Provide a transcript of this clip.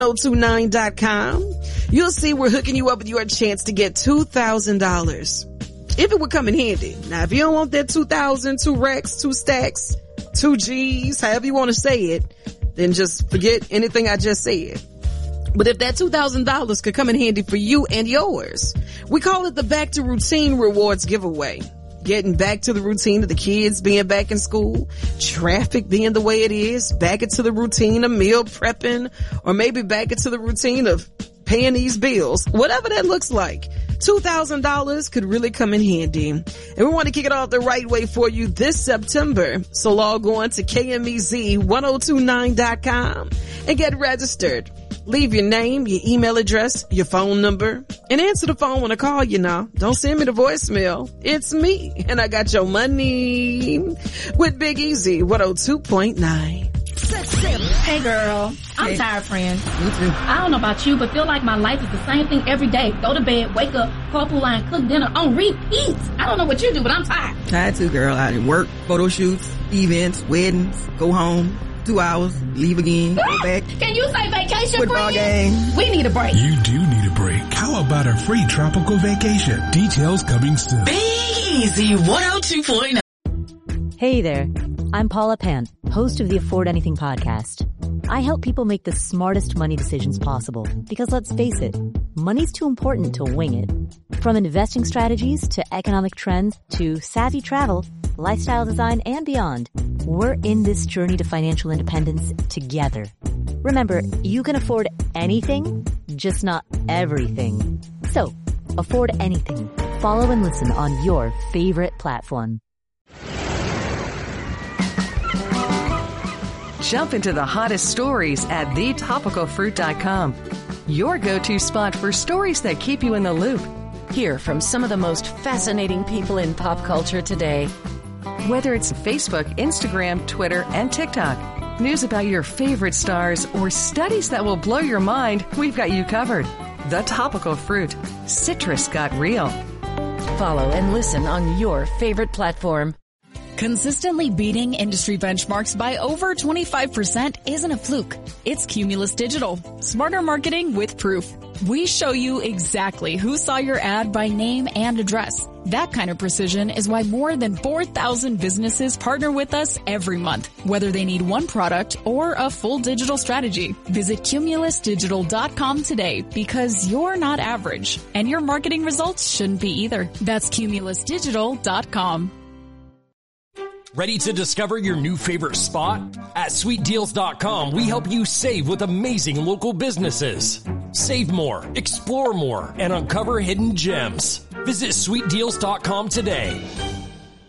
1029.com. You'll see we're hooking you up with your chance to get $2,000. If it would come in handy. Now, if you don't want that 2,000, 2 racks, 2 stacks, 2 G's, however you want to say it, then just forget anything I just said. But if that $2,000 could come in handy for you and yours, we call it the Back to Routine Rewards Giveaway. Getting back to the routine of the kids being back in school, traffic being the way it is, back into the routine of meal prepping, or maybe back into the routine of paying these bills, whatever that looks like. $2,000 could really come in handy. And we want to kick it off the right way for you this September. So log on to KMEZ1029.com and get registered. Leave your name, your email address, your phone number, and answer the phone when I call you now. Don't send me the voicemail. It's me, and I got your money with Big Easy 102.9. Hey girl, I'm tired, friend. Me too. I don't know about you, but feel like my life is the same thing every day. Go to bed, wake up, carpool line, cook dinner on repeat. I don't know what you do, but I'm tired. Tired too, girl. I did work, photo shoots, events, weddings, go home, 2 hours, leave again, go back. Can you say vacation, football game. We need a break. You do need a break. How about a free tropical vacation? Details coming soon. Be Easy 102.9. Hey there. I'm Paula Pan, host of the Afford Anything podcast. I help people make the smartest money decisions possible because let's face it, money's too important to wing it. From investing strategies to economic trends to savvy travel, lifestyle design, and beyond, we're in this journey to financial independence together. Remember, you can afford anything, just not everything. So, afford anything. Follow and listen on your favorite platform. Jump into the hottest stories at thetopicalfruit.com. Your go-to spot for stories that keep you in the loop. Hear from some of the most fascinating people in pop culture today. Whether it's Facebook, Instagram, Twitter, and TikTok, news about your favorite stars, or studies that will blow your mind, we've got you covered. The Topical Fruit. Citrus got real. Follow and listen on your favorite platform. Consistently beating industry benchmarks by over 25% isn't a fluke. It's Cumulus Digital. Smarter marketing with proof. We show you exactly who saw your ad by name and address. That kind of precision is why more than 4,000 businesses partner with us every month, whether they need one product or a full digital strategy. Visit cumulusdigital.com today because you're not average and your marketing results shouldn't be either. That's cumulusdigital.com. Ready to discover your new favorite spot? At SweetDeals.com, we help you save with amazing local businesses. Save more, explore more, and uncover hidden gems. Visit SweetDeals.com today.